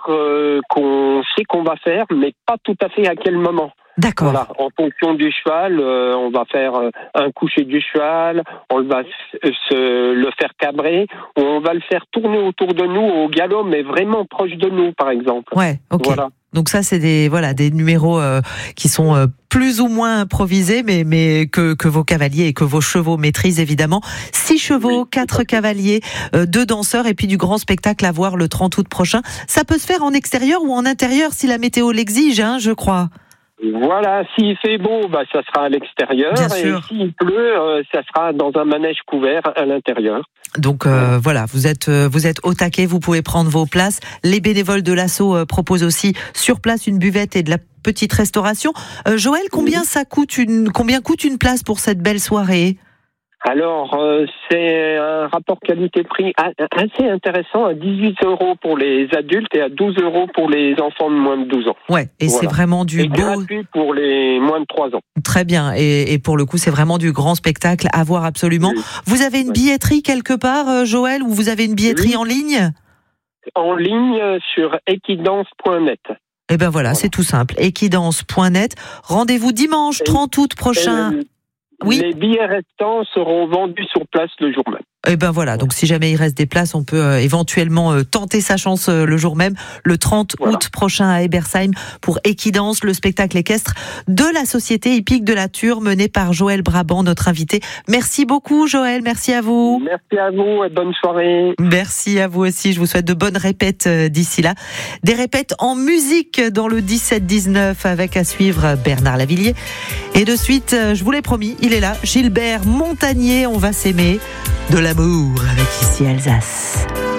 qu'on sait qu'on va faire, mais pas tout à fait à quel moment. D'accord. Voilà, en fonction du cheval, on va faire un coucher du cheval, on va le faire cabrer, ou on va le faire tourner autour de nous au galop, mais vraiment proche de nous, par exemple. Ouais, ok. Voilà. Donc ça, c'est des numéros qui sont plus ou moins improvisés, mais que vos cavaliers et que vos chevaux maîtrisent évidemment. 6 chevaux, 4 cavaliers, 2 danseurs et puis du grand spectacle à voir le 30 août prochain. Ça peut se faire en extérieur ou en intérieur si la météo l'exige, je crois. Voilà, s'il fait beau, ça sera à l'extérieur. Bien et sûr. s'il pleut, ça sera dans un manège couvert à l'intérieur. Donc voilà, vous êtes au taquet, vous pouvez prendre vos places. Les bénévoles de l'assaut proposent aussi sur place une buvette et de la petite restauration. Joël, combien coûte une place pour cette belle soirée ? Alors, c'est un rapport qualité-prix assez intéressant, à 18 € pour les adultes et à 12 € pour les enfants de moins de 12 ans. Ouais, et voilà. C'est vraiment du beau... gratuit pour les moins de 3 ans. Très bien, et pour le coup, c'est vraiment du grand spectacle à voir absolument. Oui. Vous avez une billetterie quelque part, Joël, ou vous avez une billetterie en ligne ? En ligne sur equidance.net. Eh ben voilà, c'est tout simple, equidance.net. Rendez-vous dimanche 30 août prochain. Oui. Les billets restants seront vendus sur place le jour même. Et ben voilà, donc si jamais il reste des places, on peut éventuellement tenter sa chance le jour même, le 30 août prochain à Ebersheim pour Equidance, le spectacle équestre de la Société hippique de la Thur mené par Joël Brabant, notre invité. Merci beaucoup Joël, merci à vous. Merci à vous et bonne soirée. Merci à vous aussi, je vous souhaite de bonnes répètes d'ici là. Des répètes en musique dans le 17-19 avec à suivre Bernard Lavilliers. Et de suite, je vous l'ai promis, il est là, Gilbert Montagnier, on va s'aimer. De l'amour avec ici Alsace.